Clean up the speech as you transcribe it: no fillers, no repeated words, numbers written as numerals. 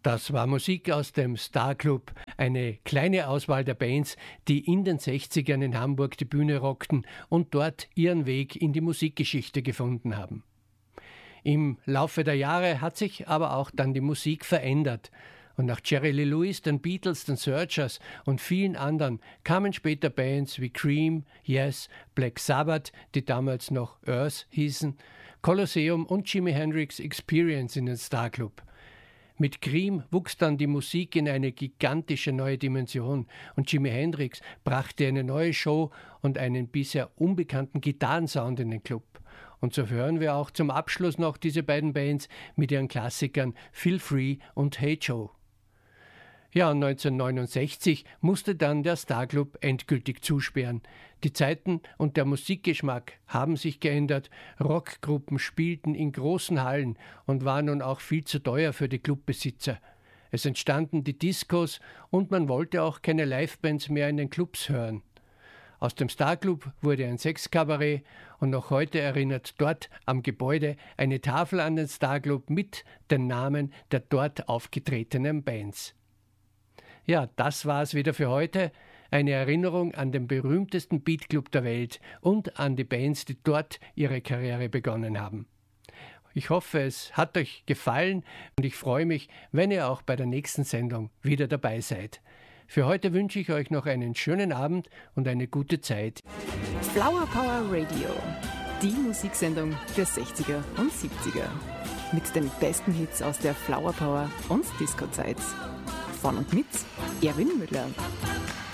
Das war Musik aus dem Star Club, eine kleine Auswahl der Bands, die in den 60ern in Hamburg die Bühne rockten und dort ihren Weg in die Musikgeschichte gefunden haben. Im Laufe der Jahre hat sich aber auch dann die Musik verändert. Und nach Jerry Lee Lewis, den Beatles, den Searchers und vielen anderen kamen später Bands wie Cream, Yes, Black Sabbath, die damals noch Earth hießen, Colosseum und Jimi Hendrix Experience in den Star Club. Mit Cream wuchs dann die Musik in eine gigantische neue Dimension und Jimi Hendrix brachte eine neue Show und einen bisher unbekannten Gitarrensound in den Club. Und so hören wir auch zum Abschluss noch diese beiden Bands mit ihren Klassikern Feel Free und Hey Joe. Ja, und 1969 musste dann der Star Club endgültig zusperren. Die Zeiten und der Musikgeschmack haben sich geändert. Rockgruppen spielten in großen Hallen und waren nun auch viel zu teuer für die Clubbesitzer. Es entstanden die Discos und man wollte auch keine Livebands mehr in den Clubs hören. Aus dem Star Club wurde ein Sexkabarett und noch heute erinnert dort am Gebäude eine Tafel an den Star Club mit den Namen der dort aufgetretenen Bands. Ja, das war's wieder für heute. Eine Erinnerung an den berühmtesten Beatclub der Welt und an die Bands, die dort ihre Karriere begonnen haben. Ich hoffe, es hat euch gefallen und ich freue mich, wenn ihr auch bei der nächsten Sendung wieder dabei seid. Für heute wünsche ich euch noch einen schönen Abend und eine gute Zeit. Flower Power Radio, die Musiksendung der 60er und 70er. Mit den besten Hits aus der Flower Power und Disco-Zeit. Von und mit Erwin Müller.